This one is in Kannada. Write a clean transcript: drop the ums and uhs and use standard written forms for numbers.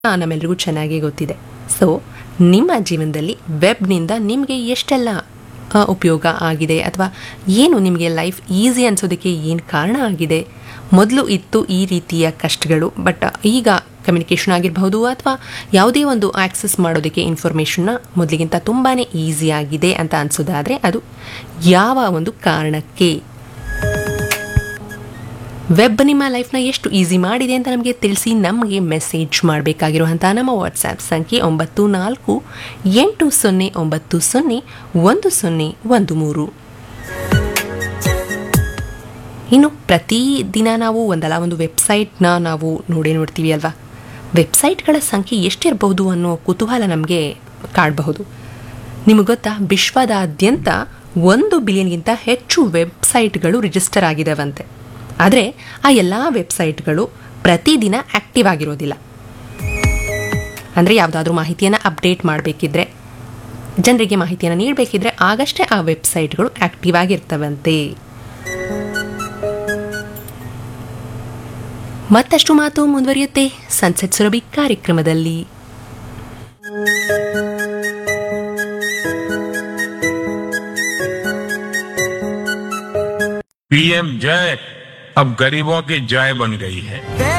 ನಮ್ಮೆಲ್ರಿಗೂ ಚೆನ್ನಾಗಿ ಗೊತ್ತಿದೆ. ಸೊ ನಿಮ್ಮ ಜೀವನದಲ್ಲಿ ವೆಬ್ನಿಂದ ನಿಮಗೆ ಎಷ್ಟೆಲ್ಲ ಉಪಯೋಗ ಆಗಿದೆ, ಅಥವಾ ಏನು ನಿಮಗೆ ಲೈಫ್ ಈಸಿ ಅನಿಸೋದಕ್ಕೆ ಏನು ಕಾರಣ ಆಗಿದೆ? ಮೊದಲು ಇತ್ತು ಈ ರೀತಿಯ ಕಷ್ಟಗಳು, ಬಟ್ ಈಗ ಕಮ್ಯುನಿಕೇಷನ್ ಆಗಿರಬಹುದು ಅಥವಾ ಯಾವುದೇ ಒಂದು ಆಕ್ಸೆಸ್ ಮಾಡೋದಕ್ಕೆ ಇನ್ಫಾರ್ಮೇಷನ್ನ ಮೊದಲಿಗಿಂತ ತುಂಬಾ ಈಸಿ ಆಗಿದೆ ಅಂತ ಅನಿಸೋದಾದರೆ ಅದು ಯಾವ ಒಂದು ಕಾರಣಕ್ಕೆ? ವೆಬ್ ನಿಮ್ಮ ಲೈಫ್ನ ಎಷ್ಟು ಈಸಿ ಮಾಡಿದೆ ಅಂತ ನಮಗೆ ತಿಳಿಸಿ ನಮಗೆ ಮೆಸೇಜ್ ಮಾಡಬೇಕಾಗಿರುವಂಥ ನಮ್ಮ ವಾಟ್ಸ್ಆ್ಯಪ್ ಸಂಖ್ಯೆ 9480901013. ಇನ್ನು ಪ್ರತಿದಿನ ನಾವು ಒಂದಲ್ಲ ಒಂದು ವೆಬ್ಸೈಟ್ನ ನಾವು ನೋಡ್ತೀವಿ ಅಲ್ವಾ? ವೆಬ್ಸೈಟ್ಗಳ ಸಂಖ್ಯೆ ಎಷ್ಟಿರಬಹುದು ಅನ್ನೋ ಕುತೂಹಲ ನಮಗೆ ಕಾಡಬಹುದು. ನಿಮಗೆ ಗೊತ್ತಾ, ವಿಶ್ವದಾದ್ಯಂತ 1 ಬಿಲಿಯನ್ಗಿಂತ ಹೆಚ್ಚು ವೆಬ್ಸೈಟ್ಗಳು ರಿಜಿಸ್ಟರ್ ಆಗಿದ್ದಾವಂತೆ. ಆದರೆ ಆ ಎಲ್ಲ ವೆಬ್ಸೈಟ್ಗಳು ಪ್ರತಿದಿನ ಆ್ಯಕ್ಟಿವ್ ಆಗಿರೋದಿಲ್ಲ. ಅಂದರೆ ಯಾವುದಾದ್ರೂ ಮಾಹಿತಿಯನ್ನು ಅಪ್ಡೇಟ್ ಮಾಡಬೇಕಿದ್ರೆ, ಜನರಿಗೆ ಮಾಹಿತಿಯನ್ನು ನೀಡಬೇಕಿದ್ರೆ ಆಗಷ್ಟೇ ಆ ವೆಬ್ಸೈಟ್ಗಳು ಆ್ಯಕ್ಟಿವ್ ಆಗಿರ್ತವಂತೆ. ಮತ್ತಷ್ಟು ಮಾತು ಮುಂದುವರಿಯುತ್ತೆ ಸನ್ಸೆಟ್ ಸುರಭಿ ಕಾರ್ಯಕ್ರಮದಲ್ಲಿ. पीएम जय अब गरीबों की जय बन गई है।